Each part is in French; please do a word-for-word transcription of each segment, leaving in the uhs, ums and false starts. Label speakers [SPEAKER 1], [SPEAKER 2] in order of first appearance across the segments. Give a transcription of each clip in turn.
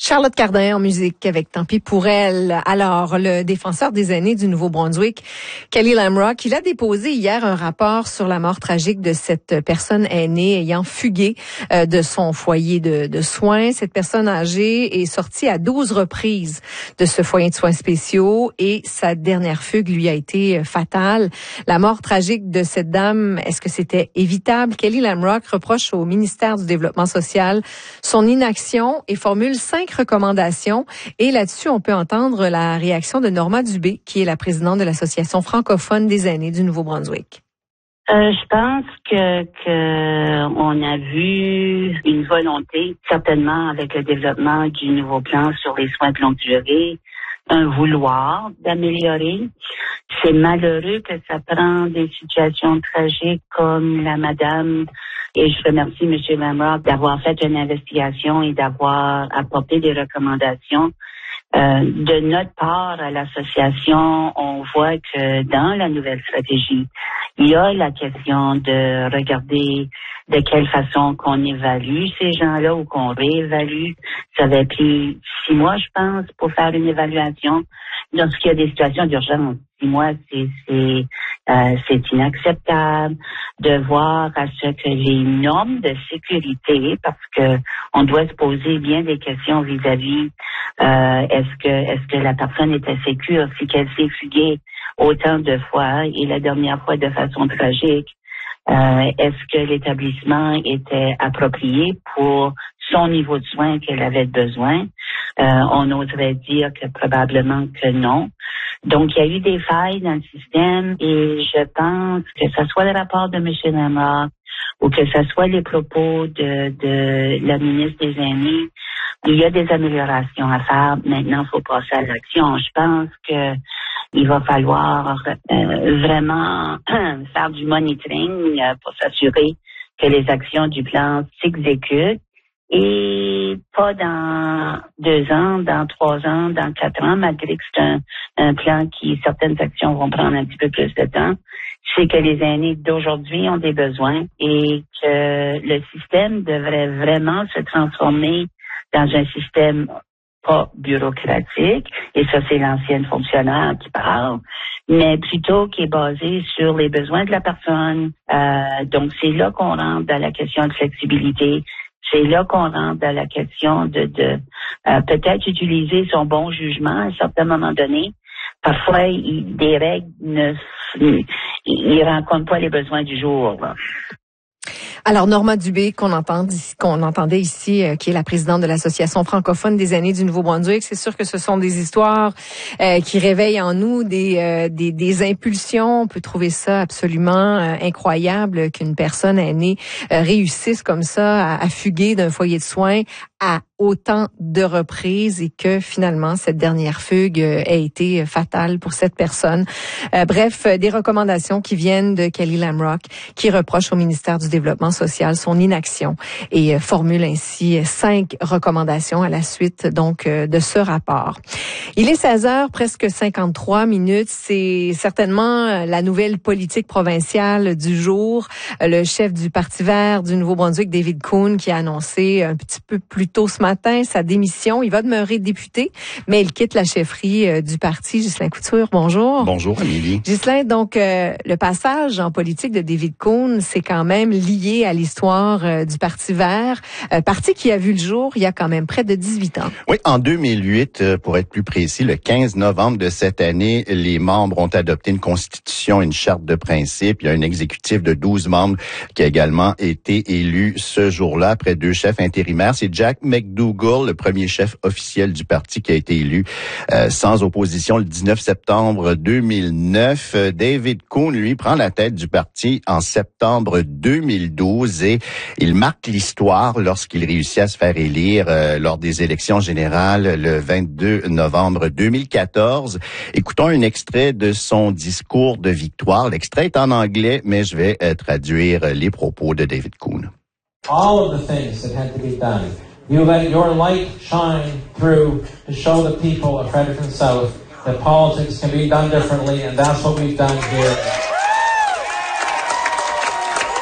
[SPEAKER 1] Charlotte Cardin en musique avec Tant pis pour elle. Alors, le défenseur des aînés du Nouveau-Brunswick, Kelly Lamrock, il a déposé hier un rapport sur la mort tragique de cette personne aînée ayant fugué euh, de son foyer de, de soins. Cette personne âgée est sortie à douze reprises de ce foyer de soins spéciaux et sa dernière fugue lui a été fatale. La mort tragique de cette dame, est-ce que c'était évitable? Kelly Lamrock reproche au ministère du Développement social son inaction et formule cinq recommandations. Et là-dessus, on peut entendre la réaction de Norma Dubé, qui est la présidente de l'Association francophone des aînés du Nouveau-Brunswick.
[SPEAKER 2] Euh, je pense que, que on a vu une volonté, certainement avec le développement du nouveau plan sur les soins de longue durée, un vouloir d'améliorer. C'est malheureux que ça prend des situations tragiques comme la madame. Et je remercie M. Lamrock d'avoir fait une investigation et d'avoir apporté des recommandations. Euh, de notre part, à l'association, on voit que dans la nouvelle stratégie, il y a la question de regarder de quelle façon qu'on évalue ces gens-là ou qu'on réévalue. Ça va pris six mois, je pense, pour faire une évaluation. Lorsqu'il y a des situations d'urgence, six mois, c'est c'est euh, c'est inacceptable de voir à ce que les normes de sécurité, parce que on doit se poser bien des questions vis-à-vis euh, est-ce que est-ce que la personne était sécure si qu'elle s'est fuguée autant de fois et la dernière fois de façon tragique. Euh, est-ce que l'établissement était approprié pour son niveau de soins qu'elle avait besoin? Euh, on oserait dire que probablement que non. Donc, il y a eu des failles dans le système et je pense que ce soit le rapport de M. Lamrock ou que ce soit les propos de, de la ministre des Aînés, il y a des améliorations à faire. Maintenant, il faut passer à l'action. Je pense que il va falloir euh, vraiment faire du monitoring euh, pour s'assurer que les actions du plan s'exécutent et pas dans deux ans, dans trois ans, dans quatre ans, malgré que c'est un, un plan qui, certaines actions vont prendre un petit peu plus de temps. C'est que les aînés d'aujourd'hui ont des besoins et que le système devrait vraiment se transformer dans un système pas bureaucratique, et ça c'est l'ancienne fonctionnaire qui parle, mais plutôt qui est basé sur les besoins de la personne. Euh, donc c'est là qu'on rentre dans la question de flexibilité, c'est là qu'on rentre dans la question de, de euh, peut-être utiliser son bon jugement à un certain moment donné. Parfois, il, des règles ne ils rencontrent pas les besoins du jour, là.
[SPEAKER 1] Alors, Norma Dubé, qu'on entend, qu'on entendait ici, euh, qui est la présidente de l'Association francophone des aînés du Nouveau-Brunswick, c'est sûr que ce sont des histoires euh, qui réveillent en nous des, euh, des, des impulsions. On peut trouver ça absolument euh, incroyable qu'une personne aînée euh, réussisse comme ça à, à fuguer d'un foyer de soins à autant de reprises et que finalement cette dernière fugue euh, ait été fatale pour cette personne. Euh, bref, des recommandations qui viennent de Kelly Lamrock, qui reproche au ministère du Développement social son inaction et euh, formule ainsi cinq recommandations à la suite donc euh, de ce rapport. Il est seize heures, presque cinquante-trois minutes. C'est certainement la nouvelle politique provinciale du jour. Le chef du Parti vert du Nouveau-Brunswick, David Coon, qui a annoncé un petit peu plus tôt ce matin sa démission. Il va demeurer député, mais il quitte la chefferie euh, du parti. Ghislain Couture, bonjour.
[SPEAKER 3] Bonjour, Amélie.
[SPEAKER 1] Ghislain, donc euh, le passage en politique de David Coon, c'est quand même lié à l'histoire euh, du Parti vert, euh, parti qui a vu le jour il y a quand même près de dix-huit ans.
[SPEAKER 3] Oui, en deux mille huit, euh, pour être plus précis, le quinze novembre de cette année, les membres ont adopté une constitution, une charte de principe. Il y a un exécutif de douze membres qui a également été élu ce jour-là après deux chefs intérimaires. C'est Jack McDougall, le premier chef officiel du parti qui a été élu euh, sans opposition le dix-neuf septembre deux mille neuf. Euh, David Coon, lui, prend la tête du parti en septembre deux mille douze et il marque l'histoire lorsqu'il réussit à se faire élire euh, lors des élections générales le vingt-deux novembre deux mille quatorze. Écoutons un extrait de son discours de victoire. L'extrait est en anglais, mais je vais euh, traduire les propos de David Coon.
[SPEAKER 4] All of the things that had to be done. You let your light shine through to show the people of Fredericton South that politics can be done differently, and that's what we've done here.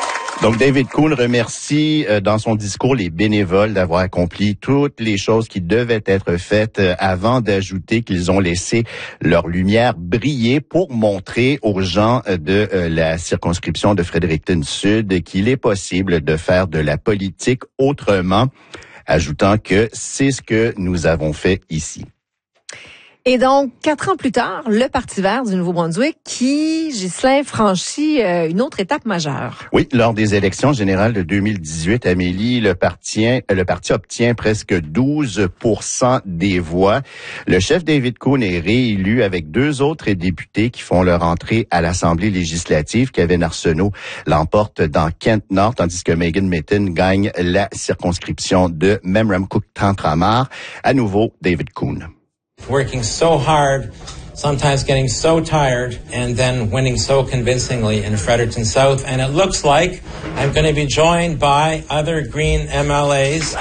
[SPEAKER 3] Donc, David Coon remercie euh, dans son discours les bénévoles d'avoir accompli toutes les choses qui devaient être faites euh, avant d'ajouter qu'ils ont laissé leur lumière briller pour montrer aux gens euh, de euh, la circonscription de Fredericton-Sud qu'il est possible de faire de la politique autrement, ajoutant que c'est ce que nous avons fait ici.
[SPEAKER 1] Et donc, quatre ans plus tard, le Parti vert du Nouveau-Brunswick qui, Ghislain, franchit euh, une autre étape majeure.
[SPEAKER 3] Oui, lors des élections générales de deux mille dix-huit, Amélie, le parti, le parti obtient presque douze pour cent des voix. Le chef David Coon est réélu avec deux autres députés qui font leur entrée à l'Assemblée législative. Kevin Arsenault l'emporte dans Kent-Nord, tandis que Megan Mitton gagne la circonscription de Memramcook-Tantramar. À nouveau, David Coon.
[SPEAKER 4] Working so hard, sometimes getting so tired, and then winning so convincingly in Fredericton South. And it looks like I'm going to be joined by other Green M L As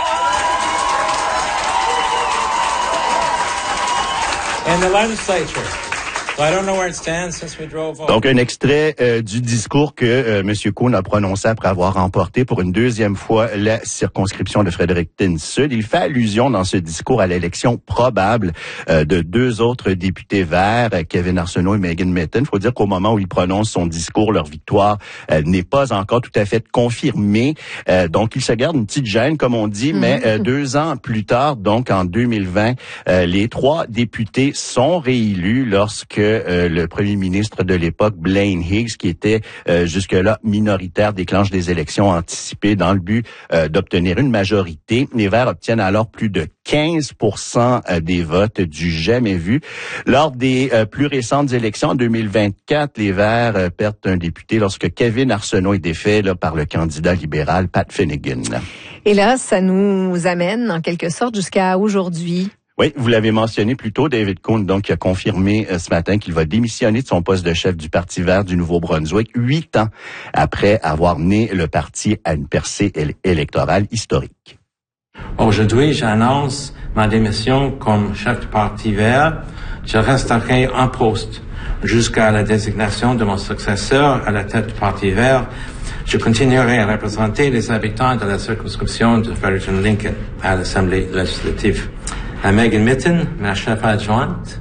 [SPEAKER 4] in the legislature. So I don't know where it stands since we drove over.
[SPEAKER 3] Donc, un extrait euh, du discours que euh, M. Coon a prononcé après avoir remporté pour une deuxième fois la circonscription de Fredericton-Sud. Il fait allusion dans ce discours à l'élection probable euh, de deux autres députés verts, Kevin Arsenault et Megan Mitton. Il faut dire qu'au moment où il prononce son discours, leur victoire euh, n'est pas encore tout à fait confirmée. Euh, donc, il se garde une petite gêne, comme on dit, mmh. mais euh, deux ans plus tard, donc en deux mille vingt, euh, les trois députés sont réélus lorsque Euh, le premier ministre de l'époque, Blaine Higgs, qui était euh, jusque-là minoritaire, déclenche des élections anticipées dans le but euh, d'obtenir une majorité. Les Verts obtiennent alors plus de quinze pour cent des votes du jamais vu. Lors des euh, plus récentes élections, en deux mille vingt-quatre, les Verts euh, perdent un député lorsque Kevin Arsenault est défait là, par le candidat libéral Pat Finnegan.
[SPEAKER 1] Et là, ça nous amène en quelque sorte jusqu'à aujourd'hui.
[SPEAKER 3] Oui, vous l'avez mentionné plus tôt, David Coon, donc, qui a confirmé euh, ce matin qu'il va démissionner de son poste de chef du Parti vert du Nouveau-Brunswick, huit ans après avoir mené le parti à une percée éle- électorale historique.
[SPEAKER 4] Aujourd'hui, j'annonce ma démission comme chef du Parti vert. Je resterai en poste jusqu'à la désignation de mon successeur à la tête du Parti vert. Je continuerai à représenter les habitants de la circonscription de Fredericton-Lincoln à l'Assemblée législative. À Megan Mitton, ma chef adjointe,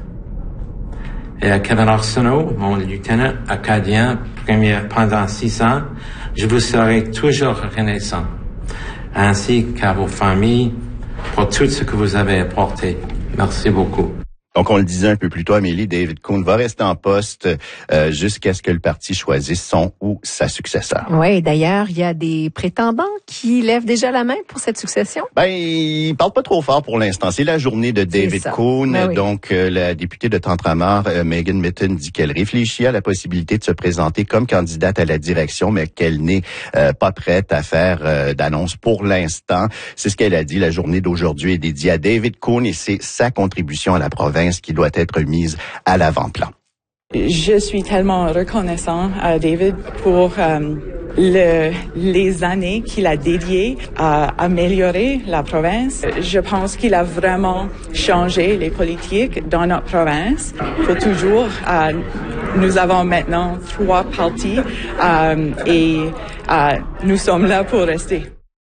[SPEAKER 4] et à Kevin Arsenault, mon lieutenant acadien premier pendant six ans, je vous serai toujours reconnaissant, ainsi qu'à vos familles, pour tout ce que vous avez apporté. Merci beaucoup.
[SPEAKER 3] Donc, on le disait un peu plus tôt, Amélie, David Coon va rester en poste euh, jusqu'à ce que le parti choisisse son ou sa successeur.
[SPEAKER 1] Oui, d'ailleurs, il y a des prétendants qui lèvent déjà la main pour cette succession.
[SPEAKER 3] Ben, il parle pas trop fort pour l'instant. C'est la journée de David Coon. Ben oui. Donc, euh, la députée de Tantramar, euh, Megan Mitton, dit qu'elle réfléchit à la possibilité de se présenter comme candidate à la direction, mais qu'elle n'est euh, pas prête à faire euh, d'annonce pour l'instant. C'est ce qu'elle a dit. La journée d'aujourd'hui est dédiée à David Coon et c'est sa contribution à la province qui doit être mise à l'avant-plan.
[SPEAKER 5] Je suis tellement reconnaissant à David pour euh, le, les années qu'il a dédiées à améliorer la province. Je pense qu'il a vraiment changé les politiques dans notre province. Pour toujours, euh, nous avons maintenant trois partis euh, et euh, nous sommes là pour rester.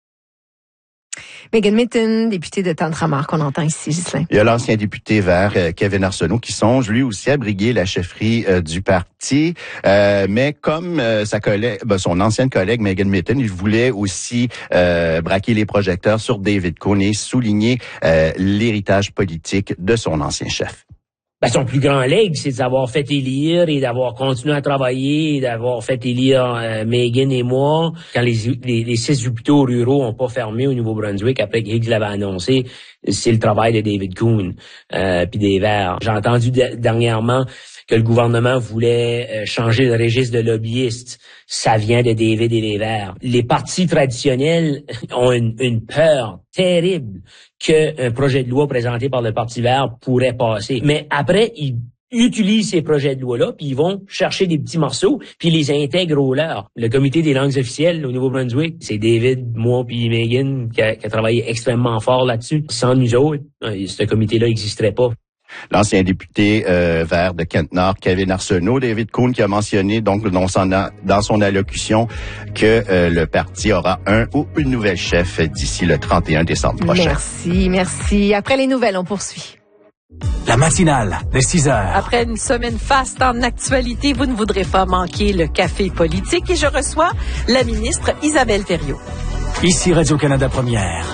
[SPEAKER 1] Megan Mitton, députée de Tantramar, qu'on entend ici, Ghislain.
[SPEAKER 3] Il y a l'ancien député vert, euh, Kevin Arsenault, qui songe lui aussi à briguer la chefferie euh, du parti. Euh, mais comme euh, sa collègue, ben, son ancienne collègue Megan Mitton, il voulait aussi euh, braquer les projecteurs sur David Coon et souligner euh, l'héritage politique de son ancien chef.
[SPEAKER 6] Ben, son plus grand legs, c'est d'avoir fait élire et d'avoir continué à travailler et d'avoir fait élire euh, Megan et moi. Quand les, les, les six hôpitaux ruraux ont pas fermé au Nouveau-Brunswick après que Higgs l'avait annoncé, c'est le travail de David Coon euh, puis des Verts. J'ai entendu de, dernièrement que le gouvernement voulait euh, changer le registre de lobbyistes. Ça vient de David et les Verts. Les partis traditionnels ont une, une peur terrible qu'un projet de loi présenté par le Parti vert pourrait passer. Mais après, ils utilisent ces projets de loi-là, puis ils vont chercher des petits morceaux, puis ils les intègrent au leur. Le comité des langues officielles au Nouveau-Brunswick, c'est David, moi, puis Megan qui a, qui a travaillé extrêmement fort là-dessus. Sans nous autres, ce comité-là n'existerait pas.
[SPEAKER 3] L'ancien député euh, vert de Kent-Nord, Kevin Arsenault, David Coon, qui a mentionné donc dans son, dans son allocution que euh, le parti aura un ou une nouvelle chef d'ici le trente et un décembre prochain.
[SPEAKER 1] Merci, merci. Après les nouvelles, on poursuit.
[SPEAKER 7] La matinale de six heures.
[SPEAKER 8] Après une semaine faste en actualité, vous ne voudrez pas manquer le café politique et je reçois la ministre Isabelle Thériault.
[SPEAKER 7] Ici Radio-Canada Première.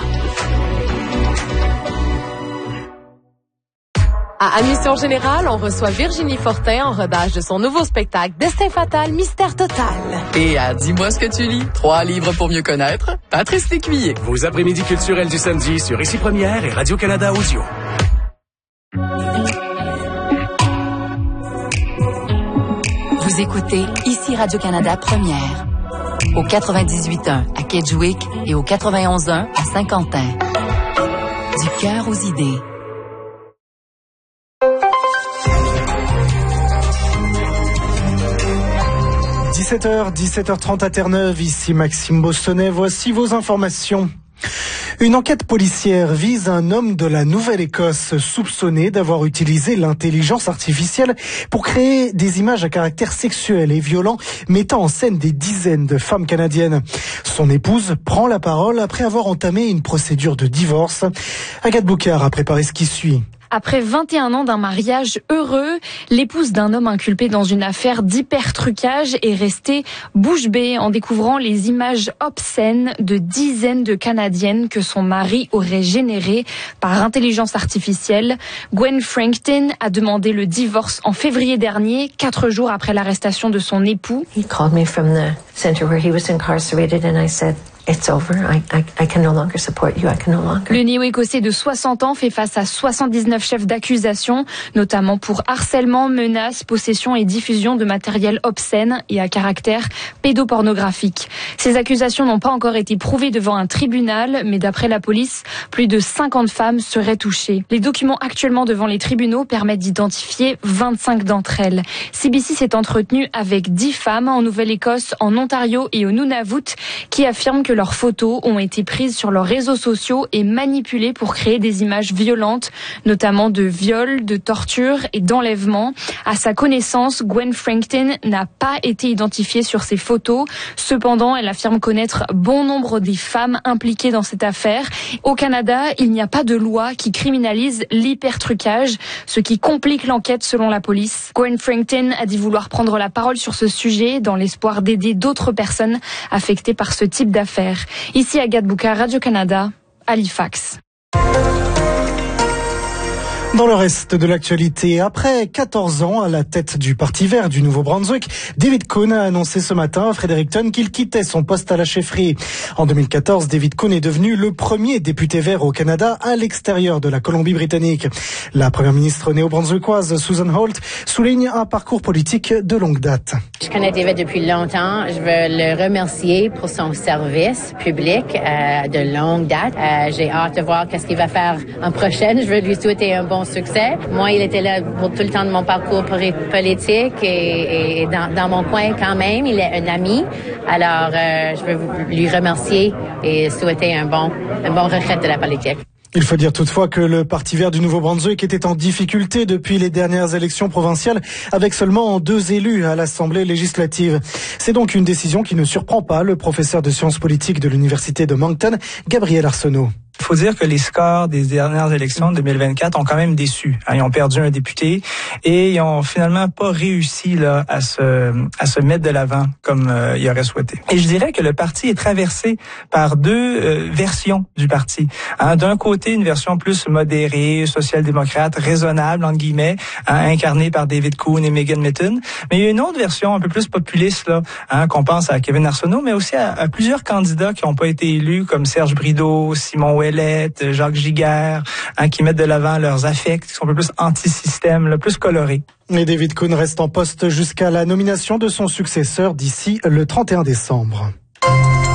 [SPEAKER 9] À Admission Générale, on reçoit Virginie Fortin en rodage de son nouveau spectacle Destin fatal, mystère total.
[SPEAKER 10] Et à Dis-moi ce que tu lis, trois livres pour mieux connaître, Patrice Lécuyer.
[SPEAKER 7] Vos après-midi culturels du samedi sur Ici Première et Radio-Canada Audio.
[SPEAKER 11] Vous écoutez Ici Radio-Canada Première, au quatre-vingt-dix-huit point un à Kedgewick et au quatre-vingt-onze point un à Saint-Quentin. Du cœur aux idées.
[SPEAKER 12] dix-sept heures, dix-sept heures trente à Terre-Neuve, ici Maxime Bostonnet, voici vos informations. Une enquête policière vise un homme de la Nouvelle-Écosse soupçonné d'avoir utilisé l'intelligence artificielle pour créer des images à caractère sexuel et violent mettant en scène des dizaines de femmes canadiennes. Son épouse prend la parole après avoir entamé une procédure de divorce. Agathe Boucard a préparé ce qui suit.
[SPEAKER 13] Après vingt et un ans d'un mariage heureux, l'épouse d'un homme inculpé dans une affaire d'hypertrucage est restée bouche bée en découvrant les images obscènes de dizaines de Canadiennes que son mari aurait générées par intelligence artificielle. Gwen Frankton a demandé le divorce en février dernier, quatre jours après l'arrestation de son époux.
[SPEAKER 14] He called me from the center where he was incarcerated and I said, it's over. I, I, I can no longer support you. I can no longer.
[SPEAKER 13] Le néo-écossais de soixante ans fait face à soixante-dix-neuf chefs d'accusation, notamment pour harcèlement, menaces, possession et diffusion de matériel obscène et à caractère pédopornographique. Ces accusations n'ont pas encore été prouvées devant un tribunal, mais d'après la police, plus de cinquante femmes seraient touchées. Les documents actuellement devant les tribunaux permettent d'identifier vingt-cinq d'entre elles. C B C s'est entretenu avec dix femmes en Nouvelle-Écosse, en Ontario et au Nunavut, qui affirment que leurs photos ont été prises sur leurs réseaux sociaux et manipulées pour créer des images violentes, notamment de viols, de torture et d'enlèvement. À sa connaissance, Gwen Frankton n'a pas été identifiée sur ces photos. Cependant, elle affirme connaître bon nombre des femmes impliquées dans cette affaire. Au Canada, il n'y a pas de loi qui criminalise l'hypertrucage, ce qui complique l'enquête selon la police. Gwen Frankton a dit vouloir prendre la parole sur ce sujet dans l'espoir d'aider d'autres personnes affectées par ce type d'affaires. Ici Agathe Boucard, Radio-Canada, Halifax.
[SPEAKER 12] Dans le reste de l'actualité, après quatorze ans à la tête du Parti vert du Nouveau-Brunswick, David Coon a annoncé ce matin à Fredericton qu'il quittait son poste à la chefferie. En deux mille quatorze, David Coon est devenu le premier député vert au Canada à l'extérieur de la Colombie-Britannique. La première ministre néo-brunswickoise Susan Holt souligne un parcours politique de longue date.
[SPEAKER 15] Je connais David depuis longtemps. Je veux le remercier pour son service public euh, de longue date. Euh, j'ai hâte de voir qu'est-ce qu'il va faire en prochaine. Je veux lui souhaiter un bon succès. Moi, il était là pour tout le temps de mon parcours politique et, et dans, dans mon coin quand même. Il est un ami. Alors, euh, je veux lui remercier et souhaiter un bon, un bon retraite de la politique.
[SPEAKER 12] Il faut dire toutefois que le Parti vert du Nouveau-Brunswick était en difficulté depuis les dernières élections provinciales, avec seulement deux élus à l'Assemblée législative. C'est donc une décision qui ne surprend pas le professeur de sciences politiques de l'Université de Moncton, Gabriel Arsenault.
[SPEAKER 16] Il faut dire que les scores des dernières élections de deux mille vingt-quatre ont quand même déçu. Ils ont perdu un député et ils ont finalement pas réussi là à se à se mettre de l'avant comme euh, ils auraient souhaité. Et je dirais que le parti est traversé par deux euh, versions du parti. Hein, d'un côté, une version plus modérée, social-démocrate, raisonnable entre guillemets, hein, incarnée par David Coon et Megan Mitton. Mais il y a une autre version un peu plus populiste là, hein, qu'on pense à Kevin Arsenault, mais aussi à, à plusieurs candidats qui n'ont pas été élus comme Serge Brideau, Simon Ouellet, Jacques Giguère, hein, qui mettent de l'avant leurs affects, qui sont un peu plus anti-système, là, plus colorés.
[SPEAKER 12] Et David Coon reste en poste jusqu'à la nomination de son successeur d'ici le trente et un décembre.